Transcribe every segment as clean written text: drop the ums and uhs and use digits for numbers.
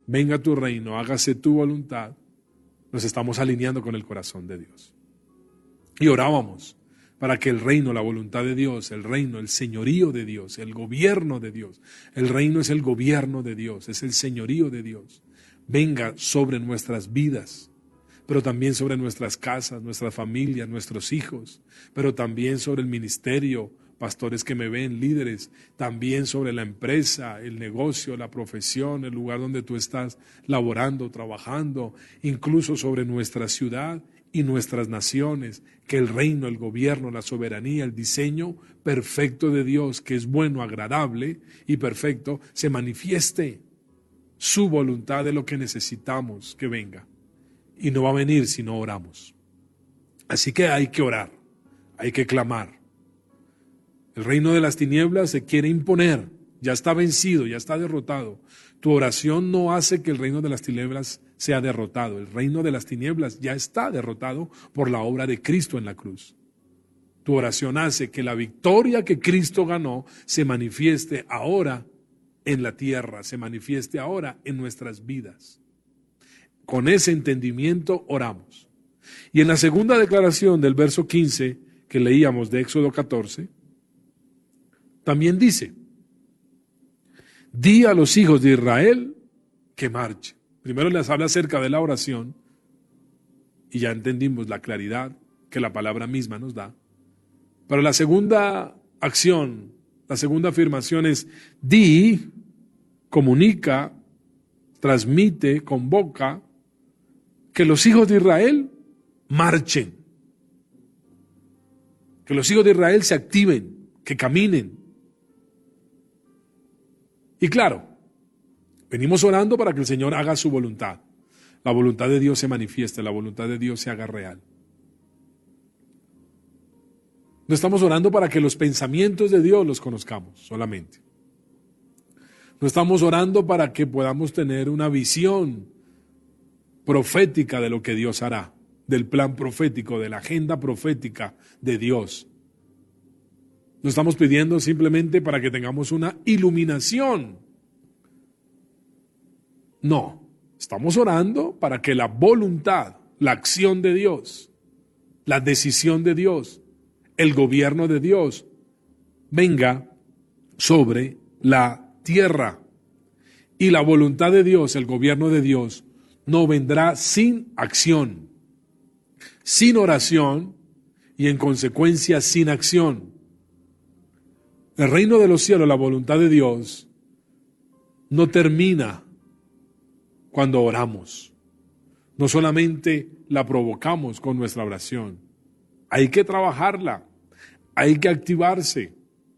venga tu reino, hágase tu voluntad, nos estamos alineando con el corazón de Dios. Y orábamos para que el reino, la voluntad de Dios, el reino, el señorío de Dios, el gobierno de Dios, el reino es el gobierno de Dios, es el señorío de Dios, venga sobre nuestras vidas, pero también sobre nuestras casas, nuestras familias, nuestros hijos, pero también sobre el ministerio, pastores que me ven, líderes, también sobre la empresa, el negocio, la profesión, el lugar donde tú estás laborando, trabajando, incluso sobre nuestra ciudad y nuestras naciones, que el reino, el gobierno, la soberanía, el diseño perfecto de Dios, que es bueno, agradable y perfecto, se manifieste su voluntad de lo que necesitamos que venga. Y no va a venir si no oramos. Así que hay que orar, hay que clamar. El reino de las tinieblas se quiere imponer, ya está vencido, ya está derrotado. Tu oración no hace que el reino de las tinieblas sea derrotado. El reino de las tinieblas ya está derrotado por la obra de Cristo en la cruz. Tu oración hace que la victoria que Cristo ganó se manifieste ahora en la tierra, se manifieste ahora en nuestras vidas. Con ese entendimiento oramos. Y en la segunda declaración del verso 15 que leíamos de Éxodo 14, también dice: di a los hijos de Israel que marchen. Primero les habla acerca de la oración y ya entendimos la claridad que la palabra misma nos da. Pero la segunda acción, la segunda afirmación es: di, comunica, transmite, convoca que los hijos de Israel marchen, que los hijos de Israel se activen, que caminen. Y claro, venimos orando para que el Señor haga su voluntad. La voluntad de Dios se manifieste, la voluntad de Dios se haga real. No estamos orando para que los pensamientos de Dios los conozcamos solamente. No estamos orando para que podamos tener una visión profética de lo que Dios hará, del plan profético, de la agenda profética de Dios. No estamos pidiendo simplemente para que tengamos una iluminación. No, estamos orando para que la voluntad, la acción de Dios, la decisión de Dios, el gobierno de Dios venga sobre la tierra. Y la voluntad de Dios, el gobierno de Dios, no vendrá sin acción, sin oración y en consecuencia sin acción. El reino de los cielos, la voluntad de Dios, no termina cuando oramos. No solamente la provocamos con nuestra oración, hay que trabajarla, hay que activarse.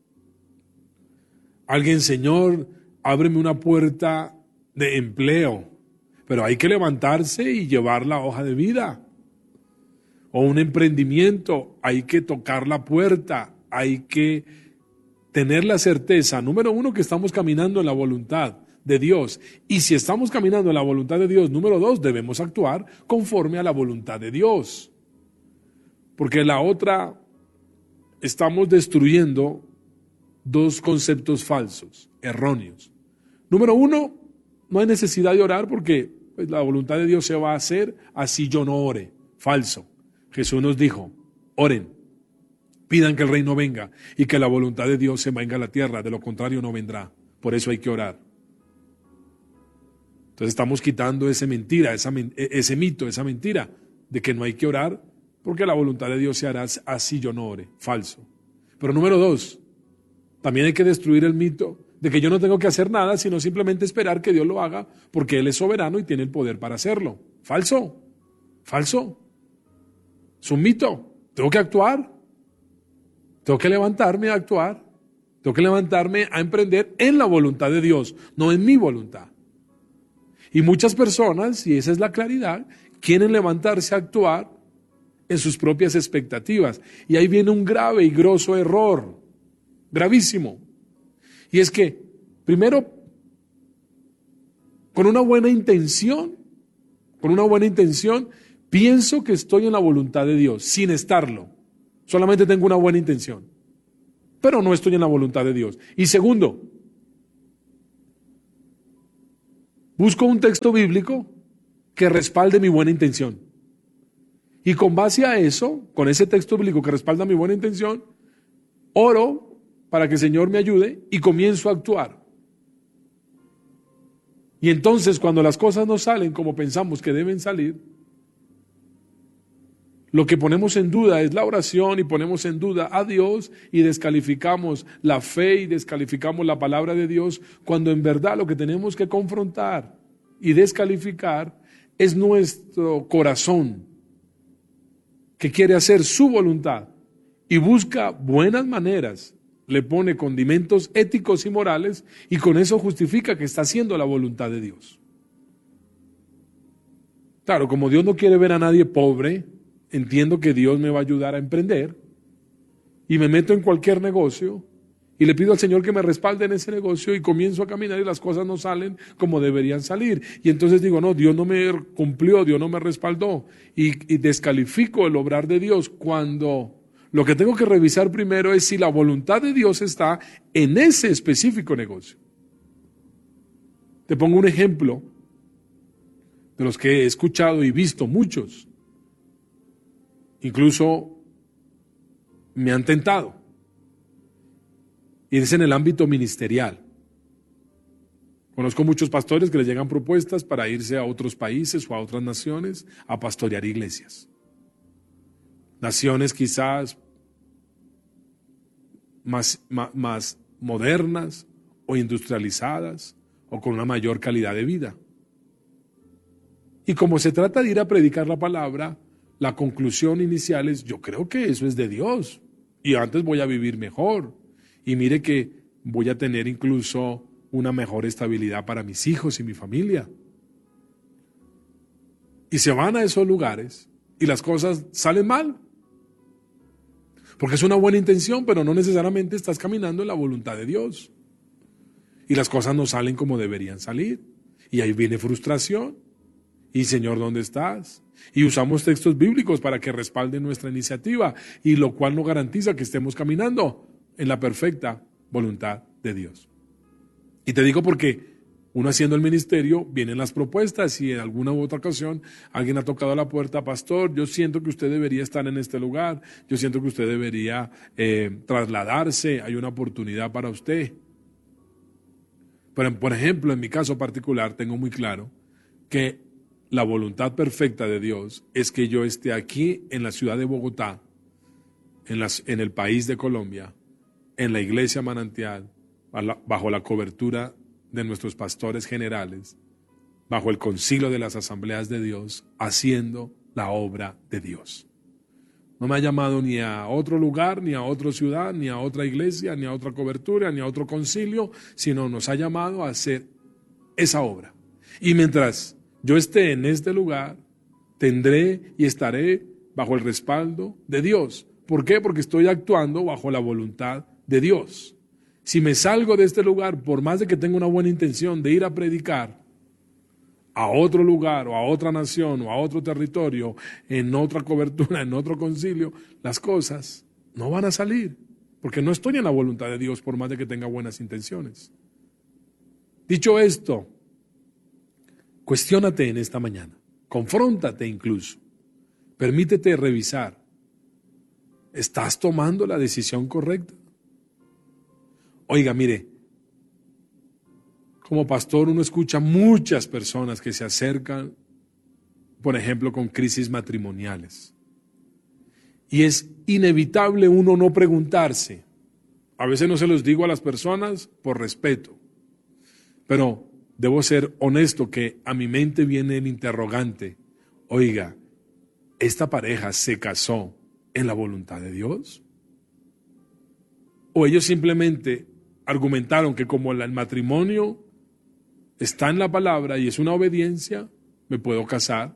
Alguien: Señor, ábreme una puerta de empleo, pero hay que levantarse y llevar la hoja de vida. O un emprendimiento, hay que tocar la puerta, hay que tener la certeza, número uno, que estamos caminando en la voluntad de Dios. Y si estamos caminando en la voluntad de Dios, número dos, debemos actuar conforme a la voluntad de Dios. Porque la otra, estamos destruyendo dos conceptos falsos, erróneos. Número uno, no hay necesidad de orar porque pues, la voluntad de Dios se va a hacer así yo no ore. Falso. Jesús nos dijo: oren, pidan que el reino venga y que la voluntad de Dios se venga a la tierra, de lo contrario no vendrá. Por eso hay que orar. Entonces estamos quitando esa mentira, ese mito, esa mentira de que no hay que orar porque la voluntad de Dios se hará así yo no ore. Falso. Pero número dos, también hay que destruir el mito de que yo no tengo que hacer nada, sino simplemente esperar que Dios lo haga porque Él es soberano y tiene el poder para hacerlo. Falso. Falso. Es un mito. Tengo que actuar. Tengo que levantarme a actuar, tengo que levantarme a emprender en la voluntad de Dios, no en mi voluntad. Y muchas personas, y esa es la claridad, quieren levantarse a actuar en sus propias expectativas. Y ahí viene un grave y grosso error, gravísimo. Y es que, primero, con una buena intención, pienso que estoy en la voluntad de Dios, sin estarlo. Solamente tengo una buena intención, pero no estoy en la voluntad de Dios. Y segundo, busco un texto bíblico que respalde mi buena intención. Y con base a eso, con ese texto bíblico que respalda mi buena intención, oro para que el Señor me ayude y comienzo a actuar. Y entonces cuando las cosas no salen como pensamos que deben salir, lo que ponemos en duda es la oración y ponemos en duda a Dios y descalificamos la fe y descalificamos la palabra de Dios, cuando en verdad lo que tenemos que confrontar y descalificar es nuestro corazón, que quiere hacer su voluntad y busca buenas maneras, le pone condimentos éticos y morales y con eso justifica que está haciendo la voluntad de Dios. Claro, como Dios no quiere ver a nadie pobre, entiendo que Dios me va a ayudar a emprender y me meto en cualquier negocio y le pido al Señor que me respalde en ese negocio y comienzo a caminar y las cosas no salen como deberían salir. Y entonces digo, no, Dios no me cumplió, Dios no me respaldó y descalifico el obrar de Dios, cuando lo que tengo que revisar primero es si la voluntad de Dios está en ese específico negocio. Te pongo un ejemplo de los que he escuchado y visto muchos. Incluso me han tentado. Y es en el ámbito ministerial. Conozco muchos pastores que les llegan propuestas para irse a otros países o a otras naciones a pastorear iglesias. Naciones quizás más modernas o industrializadas o con una mayor calidad de vida. Y como se trata de ir a predicar la palabra, la conclusión inicial es: yo creo que eso es de Dios y antes voy a vivir mejor y mire que voy a tener incluso una mejor estabilidad para mis hijos y mi familia. Y se van a esos lugares y las cosas salen mal. Porque es una buena intención, pero no necesariamente estás caminando en la voluntad de Dios. Y las cosas no salen como deberían salir. Y ahí viene frustración. Y Señor, ¿dónde estás? Y usamos textos bíblicos para que respalden nuestra iniciativa, y lo cual no garantiza que estemos caminando en la perfecta voluntad de Dios. Y te digo porque uno haciendo el ministerio, vienen las propuestas y en alguna u otra ocasión alguien ha tocado la puerta: pastor, yo siento que usted debería estar en este lugar, yo siento que usted debería trasladarse, hay una oportunidad para usted. Pero, por ejemplo, en mi caso particular tengo muy claro que la voluntad perfecta de Dios es que yo esté aquí en la ciudad de Bogotá, en el país de Colombia, en la iglesia Manantial, bajo la cobertura de nuestros pastores generales, bajo el concilio de las asambleas de Dios, haciendo la obra de Dios. No me ha llamado ni a otro lugar, ni a otra ciudad, ni a otra iglesia, ni a otra cobertura, ni a otro concilio, sino nos ha llamado a hacer esa obra. Y mientras yo esté en este lugar, tendré y estaré bajo el respaldo de Dios. ¿Por qué? Porque estoy actuando bajo la voluntad de Dios. Si me salgo de este lugar, por más de que tenga una buena intención de ir a predicar a otro lugar o a otra nación o a otro territorio, en otra cobertura, en otro concilio, las cosas no van a salir, porque no estoy en la voluntad de Dios por más de que tenga buenas intenciones. Dicho esto, cuestiónate en esta mañana, confróntate incluso, permítete revisar. ¿Estás tomando la decisión correcta? Oiga, mire, como pastor uno escucha muchas personas que se acercan, por ejemplo, con crisis matrimoniales. Y es inevitable uno no preguntarse. A veces no se los digo a las personas por respeto, pero debo ser honesto que a mi mente viene el interrogante: oiga, ¿esta pareja se casó en la voluntad de Dios? ¿O ellos simplemente argumentaron que como el matrimonio está en la palabra y es una obediencia, me puedo casar?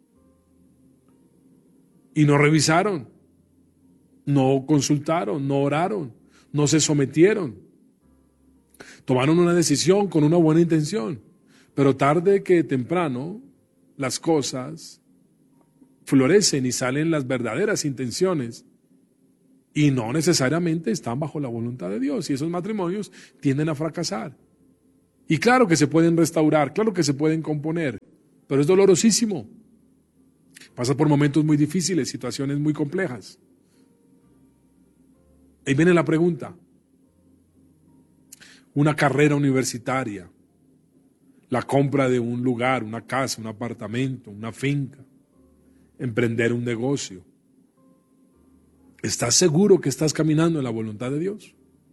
Y no revisaron, no consultaron, no oraron, no se sometieron. Tomaron una decisión con una buena intención, pero tarde que temprano las cosas florecen y salen las verdaderas intenciones y no necesariamente están bajo la voluntad de Dios, y esos matrimonios tienden a fracasar. Y claro que se pueden restaurar, claro que se pueden componer, pero es dolorosísimo. Pasa por momentos muy difíciles, situaciones muy complejas. Ahí viene la pregunta. Una carrera universitaria, la compra de un lugar, una casa, un apartamento, una finca, emprender un negocio. ¿Estás seguro que estás caminando en la voluntad de Dios?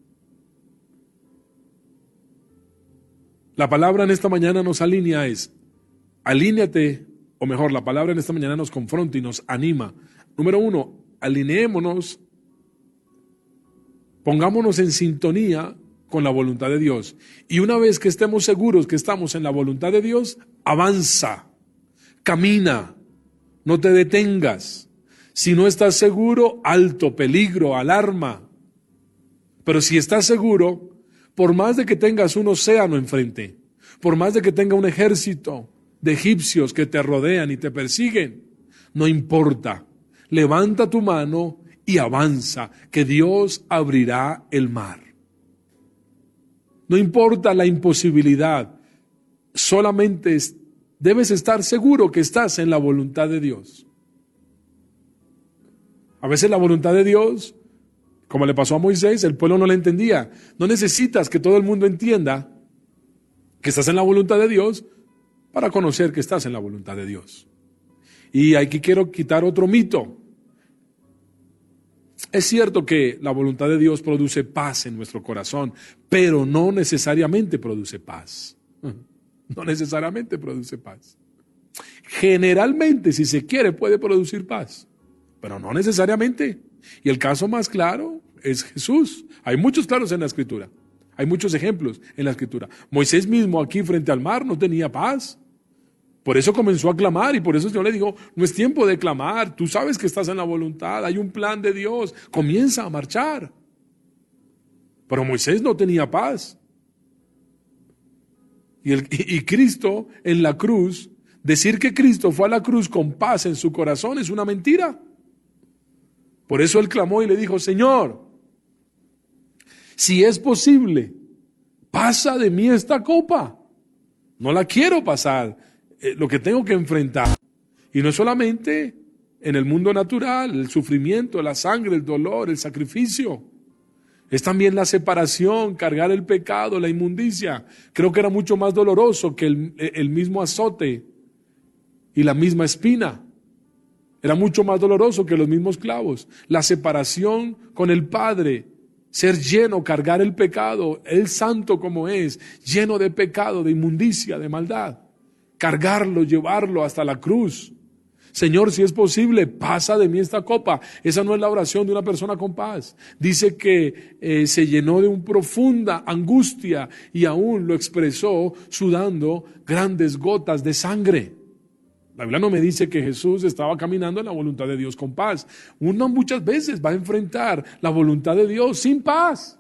La palabra en esta mañana nos alinea alíneate, o mejor, la palabra en esta mañana nos confronta y nos anima. Número 1, alineémonos, pongámonos en sintonía con la voluntad de Dios. Y una vez que estemos seguros que estamos en la voluntad de Dios, avanza, camina, no te detengas. Si no estás seguro, alto, peligro, alarma. Pero si estás seguro, por más de que tengas un océano enfrente, por más de que tenga un ejército de egipcios que te rodean y te persiguen, no importa. Levanta tu mano y avanza, que Dios abrirá el mar. No importa la imposibilidad, solamente debes estar seguro que estás en la voluntad de Dios. A veces la voluntad de Dios, como le pasó a Moisés, el pueblo no la entendía. No necesitas que todo el mundo entienda que estás en la voluntad de Dios para conocer que estás en la voluntad de Dios. Y aquí quiero quitar otro mito. Es cierto que la voluntad de Dios produce paz en nuestro corazón, pero no necesariamente produce paz. No necesariamente produce paz. Generalmente, si se quiere, puede producir paz, pero no necesariamente. Y el caso más claro es Jesús. Hay muchos claros en la Escritura. Hay muchos ejemplos en la Escritura. Moisés mismo aquí frente al mar no tenía paz. Por eso comenzó a clamar y por eso el Señor le dijo, no es tiempo de clamar, tú sabes que estás en la voluntad, hay un plan de Dios, comienza a marchar. Pero Moisés no tenía paz. Y Cristo en la cruz, decir que Cristo fue a la cruz con paz en su corazón es una mentira. Por eso él clamó y le dijo, Señor, si es posible, pasa de mí esta copa. No la quiero pasar. Lo que tengo que enfrentar. Y no es solamente en el mundo natural, el sufrimiento, la sangre, el dolor, el sacrificio. Es también la separación, cargar el pecado, la inmundicia. Creo que era mucho más doloroso que el mismo azote y la misma espina. Era mucho más doloroso que los mismos clavos. La separación con el Padre, ser lleno, cargar el pecado, Él santo como es, lleno de pecado, de inmundicia, de maldad. Cargarlo, llevarlo hasta la cruz. Señor, si es posible, pasa de mí esta copa. Esa no es la oración de una persona con paz. Dice que se llenó de una profunda angustia y aún lo expresó sudando grandes gotas de sangre. La Biblia no me dice que Jesús estaba caminando en la voluntad de Dios con paz. Uno muchas veces va a enfrentar la voluntad de Dios sin paz.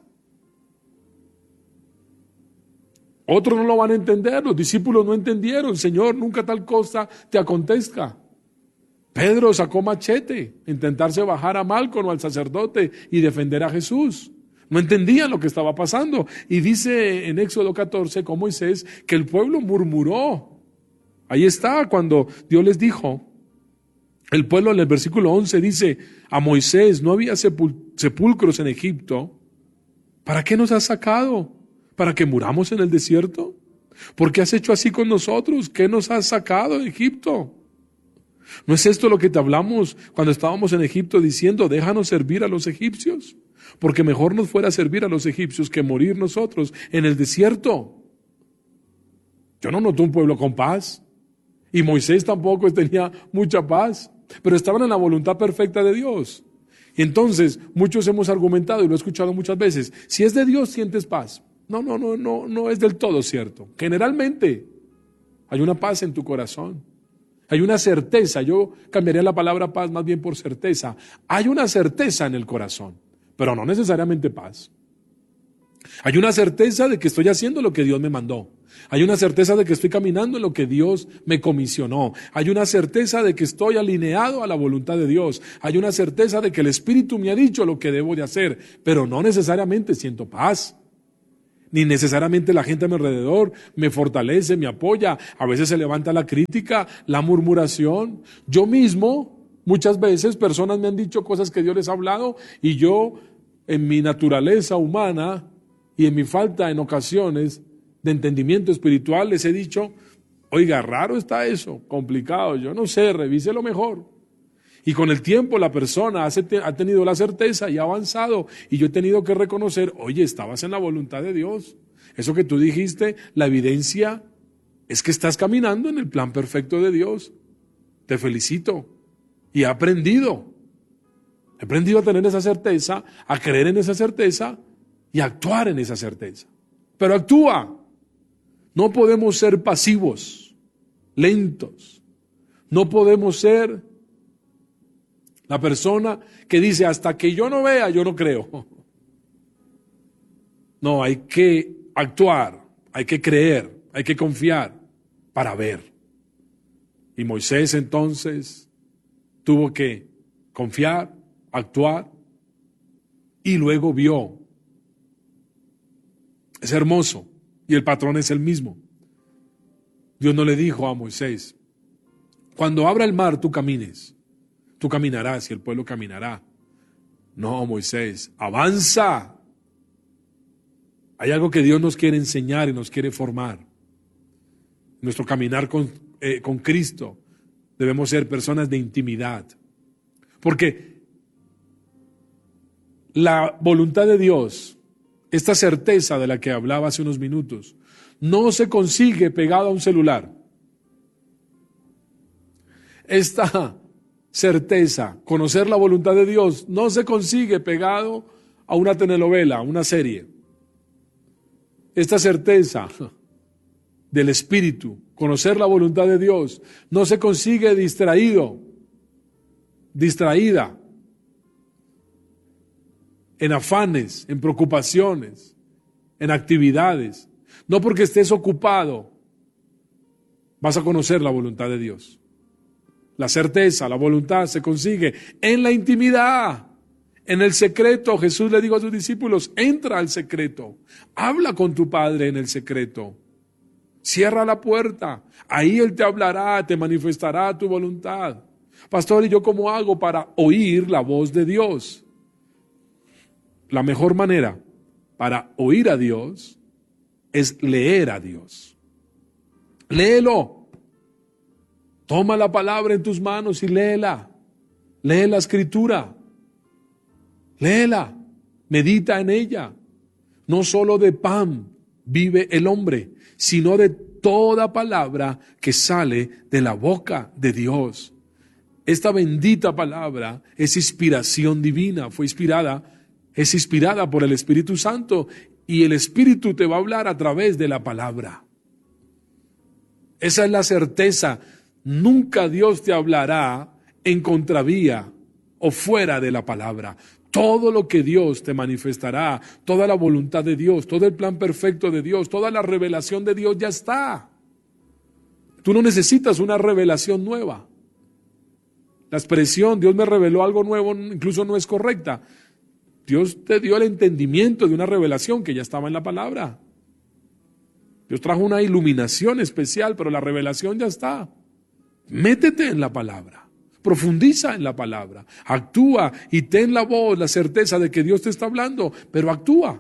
Otros no lo van a entender, los discípulos no entendieron, Señor, nunca tal cosa te acontezca. Pedro sacó machete, intentarse bajar a Malcolm o al sacerdote y defender a Jesús. No entendían lo que estaba pasando. Y dice en Éxodo 14 con Moisés que el pueblo murmuró. Ahí está cuando Dios les dijo, el pueblo en el versículo 11 dice, a Moisés no había sepulcros en Egipto, ¿para qué nos has sacado? ¿Para que muramos en el desierto? ¿Por qué has hecho así con nosotros? ¿Qué nos has sacado de Egipto? ¿No es esto lo que te hablamos cuando estábamos en Egipto diciendo, déjanos servir a los egipcios? Porque mejor nos fuera servir a los egipcios que morir nosotros en el desierto. Yo no noto un pueblo con paz. Y Moisés tampoco tenía mucha paz. Pero estaban en la voluntad perfecta de Dios. Y entonces muchos hemos argumentado, y lo he escuchado muchas veces, si es de Dios sientes paz. No es del todo cierto. Generalmente hay una paz en tu corazón. Hay una certeza. Yo cambiaría la palabra paz más bien por certeza. Hay una certeza en el corazón, pero no necesariamente paz. Hay una certeza de que estoy haciendo lo que Dios me mandó. Hay una certeza de que estoy caminando en lo que Dios me comisionó. Hay una certeza de que estoy alineado a la voluntad de Dios. Hay una certeza de que el Espíritu me ha dicho lo que debo de hacer, pero no necesariamente siento paz. ni necesariamente la gente a mi alrededor me fortalece, me apoya. A veces se levanta la crítica, la murmuración. Yo mismo, muchas veces, personas me han dicho cosas que Dios les ha hablado y yo, en mi naturaleza humana y en mi falta en ocasiones de entendimiento espiritual, les he dicho, oiga, raro está eso, complicado, yo no sé, revíselo mejor. Y con el tiempo la persona ha tenido la certeza y ha avanzado. Y yo he tenido que reconocer, oye, estabas en la voluntad de Dios. Eso que tú dijiste, la evidencia es que estás caminando en el plan perfecto de Dios. Te felicito. Y he aprendido. He aprendido a tener esa certeza, a creer en esa certeza y a actuar en esa certeza. Pero actúa. No podemos ser pasivos, lentos. No podemos ser la persona que dice, hasta que yo no vea, yo no creo. No, hay que actuar, hay que creer, hay que confiar para ver. Y Moisés entonces tuvo que confiar, actuar, y luego vio. Es hermoso, y el patrón es el mismo. Dios no le dijo a Moisés, cuando abra el mar tú camines. Tú caminarás y el pueblo caminará. No, Moisés, avanza. Hay algo que Dios nos quiere enseñar y nos quiere formar. Nuestro caminar con Cristo debemos ser personas de intimidad. Porque la voluntad de Dios, esta certeza de la que hablaba hace unos minutos, no se consigue pegado a un celular. Esta certeza, conocer la voluntad de Dios, no se consigue pegado a una telenovela, a una serie. Esta certeza del Espíritu, conocer la voluntad de Dios, no se consigue distraída, en afanes, en preocupaciones, en actividades. No porque estés ocupado vas a conocer la voluntad de Dios. La certeza, la voluntad se consigue en la intimidad, en el secreto. Jesús le dijo a sus discípulos, entra al secreto, habla con tu Padre en el secreto, cierra la puerta, ahí Él te hablará, te manifestará tu voluntad. Pastor, ¿y yo cómo hago para oír la voz de Dios? La mejor manera para oír a Dios es leer a Dios. Léelo. Toma la palabra en tus manos y léela. Lee la escritura. Léela. Medita en ella. No solo de pan vive el hombre, sino de toda palabra que sale de la boca de Dios. Esta bendita palabra es inspiración divina, es inspirada por el Espíritu Santo y el Espíritu te va a hablar a través de la palabra. Esa es la certeza. Nunca Dios te hablará en contravía o fuera de la palabra. Todo lo que Dios te manifestará, toda la voluntad de Dios, todo el plan perfecto de Dios, toda la revelación de Dios ya está. Tú no necesitas una revelación nueva. La expresión Dios me reveló algo nuevo incluso no es correcta. Dios te dio el entendimiento de una revelación que ya estaba en la palabra. Dios trajo una iluminación especial, pero la revelación ya está. Métete en la palabra, profundiza en la palabra, actúa y ten la voz, la certeza de que Dios te está hablando, pero actúa.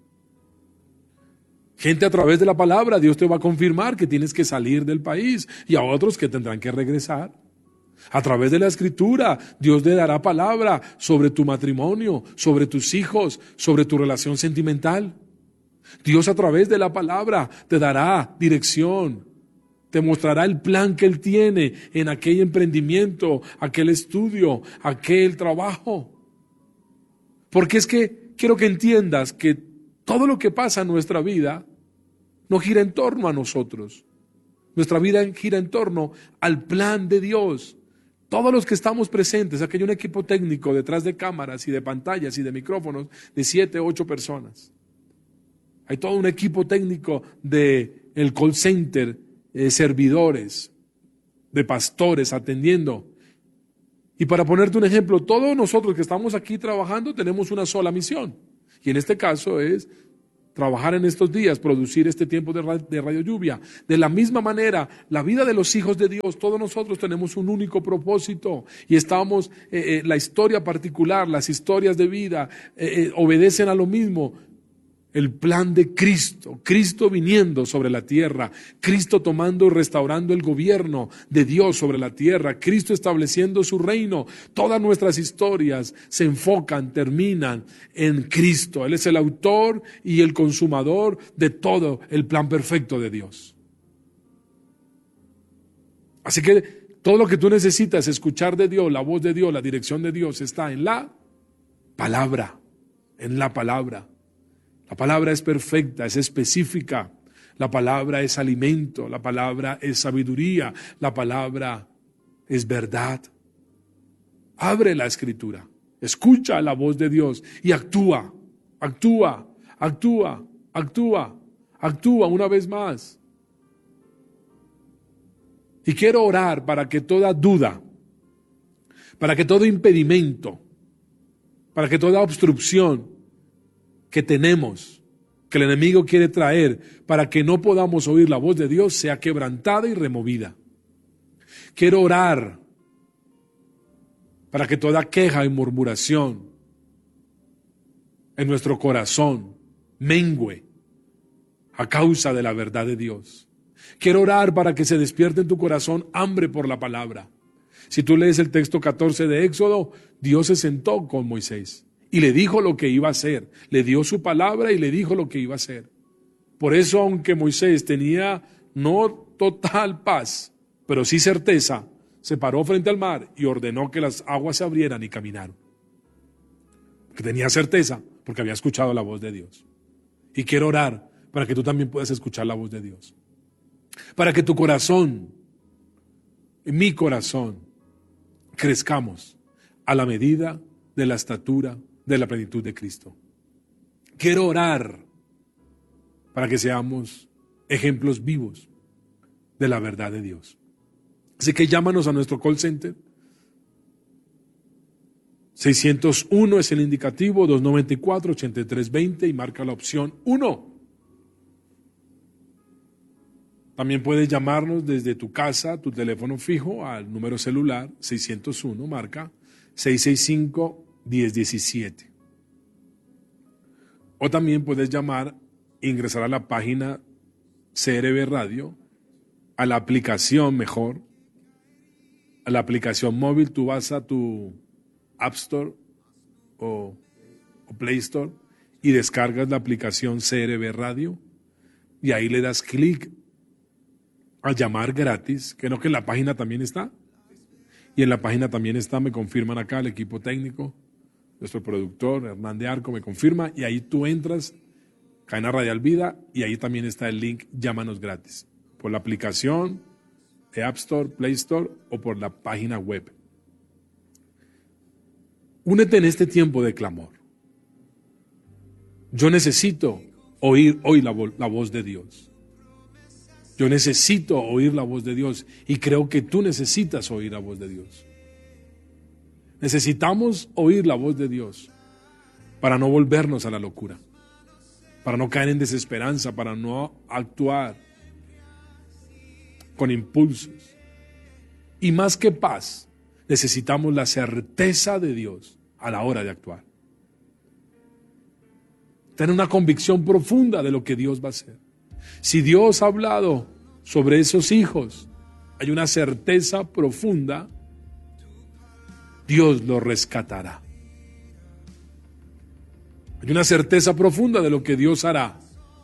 Gente, a través de la palabra Dios te va a confirmar que tienes que salir del país y a otros que tendrán que regresar. A través de la escritura Dios te dará palabra sobre tu matrimonio, sobre tus hijos, sobre tu relación sentimental. Dios a través de la palabra te dará dirección, te mostrará el plan que Él tiene en aquel emprendimiento, aquel estudio, aquel trabajo. Porque es que quiero que entiendas que todo lo que pasa en nuestra vida no gira en torno a nosotros. Nuestra vida gira en torno al plan de Dios. Todos los que estamos presentes, aquí hay un equipo técnico detrás de cámaras y de pantallas y de micrófonos de 7, 8 personas. Hay todo un equipo técnico del call center, servidores, de pastores atendiendo. Y para ponerte un ejemplo, todos nosotros que estamos aquí trabajando tenemos una sola misión. Y en este caso es trabajar en estos días, producir este tiempo de Radio Lluvia. De la misma manera, la vida de los hijos de Dios, todos nosotros tenemos un único propósito y estamos, la historia particular, las historias de vida obedecen a lo mismo. El plan de Cristo, Cristo viniendo sobre la tierra, Cristo tomando y restaurando el gobierno de Dios sobre la tierra, Cristo estableciendo su reino. Todas nuestras historias se enfocan, terminan en Cristo. Él es el autor y el consumador de todo el plan perfecto de Dios. Así que todo lo que tú necesitas escuchar de Dios, la voz de Dios, la dirección de Dios está en la palabra, en la palabra. La palabra es perfecta, es específica, la palabra es alimento, la palabra es sabiduría, la palabra es verdad. Abre la escritura, escucha la voz de Dios y actúa una vez más. Y quiero orar para que toda duda, para que todo impedimento, para que toda obstrucción que tenemos, que el enemigo quiere traer para que no podamos oír la voz de Dios, sea quebrantada y removida. Quiero orar para que toda queja y murmuración en nuestro corazón mengüe a causa de la verdad de Dios. Quiero orar para que se despierte en tu corazón hambre por la palabra. Si tú lees el texto 14 de Éxodo, Dios se sentó con Moisés y le dijo lo que iba a hacer, le dio su palabra y le dijo lo que iba a hacer. Por eso, aunque Moisés tenía no total paz, pero sí certeza, se paró frente al mar y ordenó que las aguas se abrieran y caminaron. Porque tenía certeza, porque había escuchado la voz de Dios. Y quiero orar para que tú también puedas escuchar la voz de Dios. Para que tu corazón, mi corazón, crezcamos a la medida de la estatura de la plenitud de Cristo. Quiero orar para que seamos ejemplos vivos de la verdad de Dios. Así que llámanos a nuestro call center. 601 es el indicativo, 294-8320 y marca la opción 1. También puedes llamarnos desde tu casa, tu teléfono fijo, al número celular 601, marca 665-1017. O también puedes llamar, ingresar a la página CRB Radio, a la aplicación mejor, a la aplicación móvil. Tú vas a tu App Store o Play Store y descargas la aplicación CRB Radio y ahí le das clic a llamar gratis, que no, que en la página también está. Y en la página también está, me confirman acá el equipo técnico, nuestro productor Hernán de Arco me confirma, y ahí tú entras, Cadena Radial Vida, y ahí también está el link Llámanos gratis, por la aplicación de App Store, Play Store o por la página web. Únete en este tiempo de clamor. Yo necesito oír hoy la voz de Dios. Yo necesito oír la voz de Dios y creo que tú necesitas oír la voz de Dios. Necesitamos oír la voz de Dios para no volvernos a la locura, para no caer en desesperanza, para no actuar con impulsos. Y más que paz, necesitamos la certeza de Dios a la hora de actuar. Tener una convicción profunda de lo que Dios va a hacer. Si Dios ha hablado sobre esos hijos, hay una certeza profunda, Dios los rescatará. Hay una certeza profunda de lo que Dios hará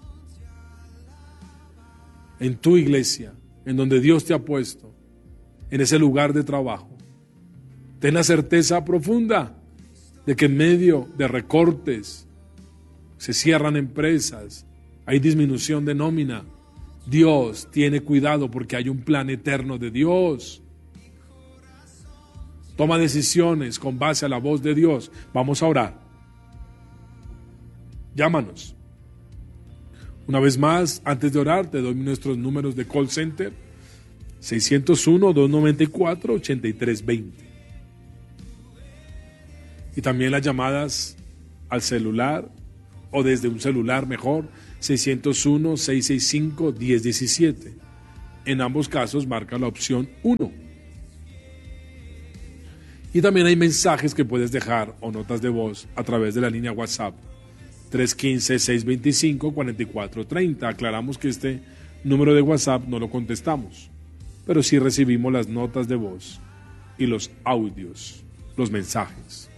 en tu iglesia, en donde Dios te ha puesto, en ese lugar de trabajo. Ten la certeza profunda de que en medio de recortes, se cierran empresas, hay disminución de nómina, Dios tiene cuidado porque hay un plan eterno de Dios. Toma decisiones con base a la voz de Dios. Vamos a orar. Llámanos. Una vez más, antes de orar, te doy nuestros números de call center. 601-294-8320. Y también las llamadas al celular o desde un celular mejor, 601-665-1017. En ambos casos marca la opción 1. Y también hay mensajes que puedes dejar o notas de voz a través de la línea WhatsApp 315-625-4430. Aclaramos que este número de WhatsApp no lo contestamos, pero sí recibimos las notas de voz y los audios, los mensajes.